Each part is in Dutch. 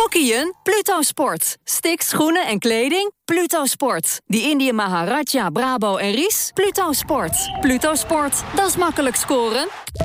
Hockeyen? Pluto Sport. Sticks, schoenen en kleding? Pluto Sport. Die Indië Maharaja, Brabo en Ries? Pluto Sport. Pluto Sport, dat is makkelijk scoren.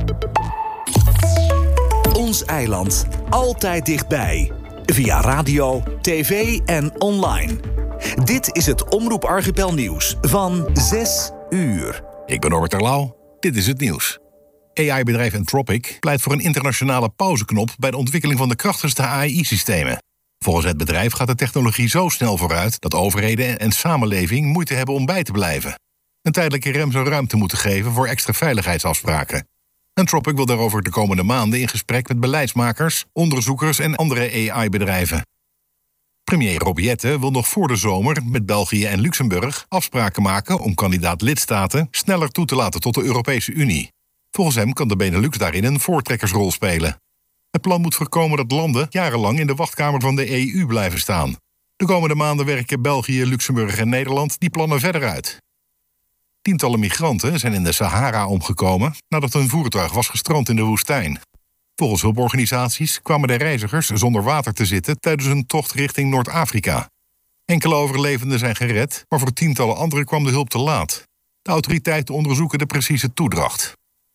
Ons eiland. Altijd dichtbij. Via radio, tv en online. Dit is het Omroep Archipel nieuws van 6 uur. Ik ben Norbert Terlouw. Dit is het nieuws. AI-bedrijf Anthropic pleit voor een internationale pauzeknop bij de ontwikkeling van de krachtigste AI-systemen. Volgens het bedrijf gaat de technologie zo snel vooruit dat overheden en samenleving moeite hebben om bij te blijven. Een tijdelijke rem zou ruimte moeten geven voor extra veiligheidsafspraken. Anthropic wil daarover de komende maanden in gesprek met beleidsmakers, onderzoekers en andere AI-bedrijven. Premier Rob Jetten wil nog voor de zomer met België en Luxemburg afspraken maken om kandidaat-lidstaten sneller toe te laten tot de Europese Unie. Volgens hem kan de Benelux daarin een voortrekkersrol spelen. Het plan moet voorkomen dat landen jarenlang in de wachtkamer van de EU blijven staan. De komende maanden werken België, Luxemburg en Nederland die plannen verder uit. Tientallen migranten zijn in de Sahara omgekomen nadat hun voertuig was gestrand in de woestijn. Volgens hulporganisaties kwamen de reizigers zonder water te zitten tijdens een tocht richting Noord-Afrika. Enkele overlevenden zijn gered, maar voor tientallen anderen kwam de hulp te laat. De autoriteiten onderzoeken de precieze toedracht.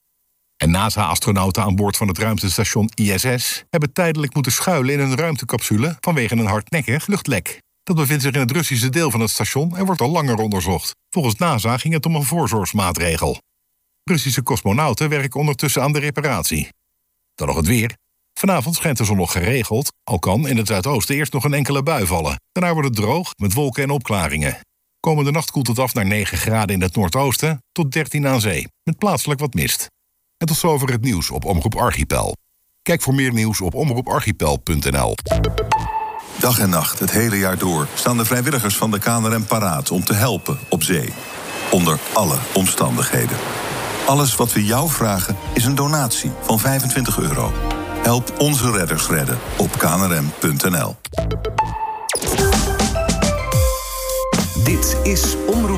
En NASA-astronauten aan boord van het ruimtestation ISS hebben tijdelijk moeten schuilen in een ruimtecapsule vanwege een hardnekkig luchtlek. Dat bevindt zich in het Russische deel van het station en wordt al langer onderzocht. Volgens NASA ging het om een voorzorgsmaatregel. Russische cosmonauten werken ondertussen aan de reparatie. Dan nog het weer. Vanavond schijnt de zon nog geregeld, al kan in het zuidoosten eerst nog een enkele bui vallen. Daarna wordt het droog met wolken en opklaringen. Komende nacht koelt het af naar 9 graden in het noordoosten tot 13 aan zee, met plaatselijk wat mist. En tot zover het nieuws op Omroep Archipel. Kijk voor meer nieuws op omroeparchipel.nl. Dag en nacht, het hele jaar door, staan de vrijwilligers van de KNRM paraat om te helpen op zee. Onder alle omstandigheden. Alles wat we jou vragen is een donatie van €25. Help onze redders redden op knrm.nl. Dit is Omroep